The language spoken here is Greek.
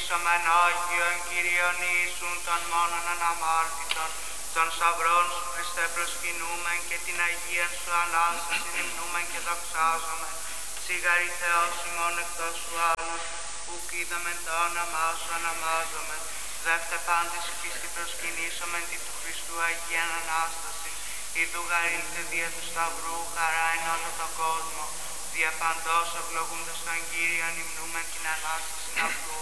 Ορκίσομεν Άγιον Κύριον Ιησούν των μόνον αναμάρτητων, των σταυρών σου Χριστέ προσκυνούμεν και την Αγίαν σου Ανάσταση υμνούμεν και δοξάζομεν. Σιγαρή Θεός ημών εκτός σου άλλος, ουκ είδαμεν το όνομά σου ονομάζομεν. Δεύτε πάντες η πίστη προσκυνήσομεν τη του Χριστού Αγίαν Ανάσταση. Ιδού γαρύντε δια του Σταυρού χαρά εν όλο τον κόσμο. Δια παντός ευλογούντας τον Κύριον υμνούμεν την Ανάσταση αυτού.